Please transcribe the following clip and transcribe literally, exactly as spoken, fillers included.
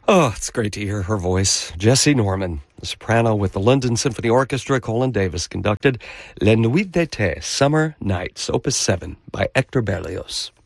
Oh, it's great to hear her voice. Jessie Norman, the soprano with the London Symphony Orchestra. Colin Davis conducted Les Nuits d'été, Summer Nights, Opus seven by Hector Berlioz.